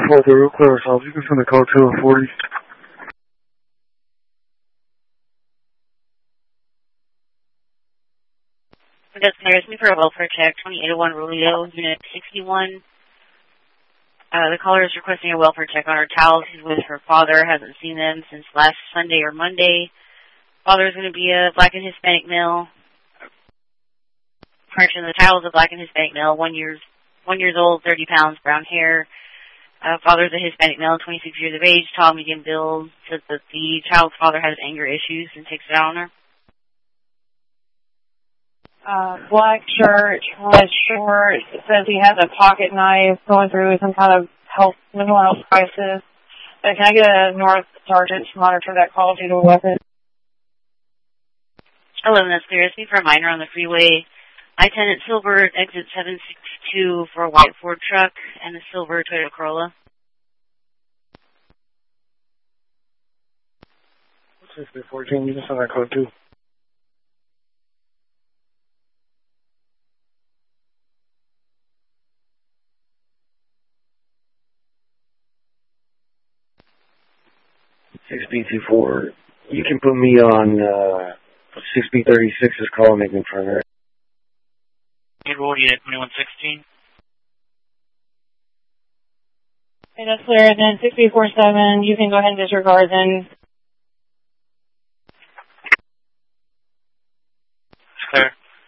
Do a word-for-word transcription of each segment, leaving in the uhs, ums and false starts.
For the real clear ourselves, you can send a call to a forty. That's nearest me for a welfare check, twenty-eight oh one Rolio, unit sixty-one. Uh, the caller is requesting a welfare check on her towels. She's with her father, hasn't seen them since last Sunday or Monday. Father is going to be a black and Hispanic male. Correction, the towel is a black and Hispanic male, one years, one years old, thirty pounds, brown hair. Uh, father's a Hispanic male, twenty-six years of age, tall, medium build. Says that the child's father has anger issues and takes it out on her. Uh, black shirt, red shorts. It says he has a pocket knife, going through some kind of health, mental health crisis. Uh, can I get a North Sergeant to monitor that call due to a weapon? eleven, that's clear. It's me for a minor on the freeway. I ten at Silver, exit seven six two for a white Ford truck and a silver Toyota Corolla. six three fourteen, you can send that code too. six B two four, you can put me on uh, six B thirty-six's call making primary. Hey, roll unit twenty-one sixteen. Okay, that's clear. Then six B forty-seven, you can go ahead and disregard then. Clear.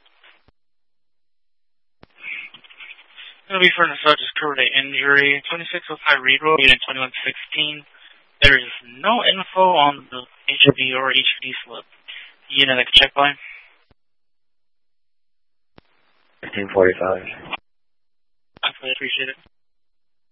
It'll be for an subject covered injury. twenty-six oh five Reed Road, unit twenty-one sixteen. There is no info on the H O D or H O D slip. Unit I can check by. fifteen forty-five. I appreciate it.